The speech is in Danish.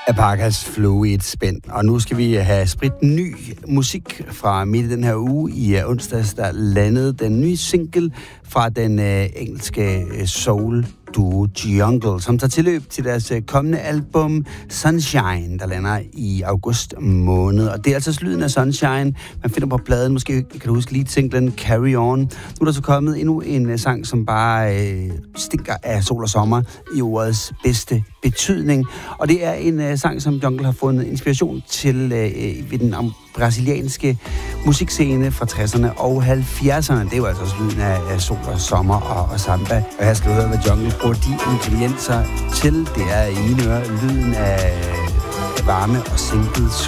Abakas Flow i et spænd. Og nu skal vi have sprit ny musik fra midt i den her uge. I onsdags, der landede den nye single fra den engelske soul duo Jungle, som tager tilløb til deres kommende album Sunshine, der lander i august måned. Og det er altså lyden af Sunshine, man finder på pladen. Måske kan du huske lige singlen Carry On. Nu er der så kommet endnu en sang, som bare stinker af sol og sommer i ordets bedste betydning. Og det er en sang, som Jungle har fundet inspiration til ved den brasilianske musikscene fra 60'erne og 70'erne. Det var altså også lyden af sol og sommer og samba. Og her skal du høre, hvad Jungle bruger de ingredienser til. Det er i mine ører lyden af varme og sænket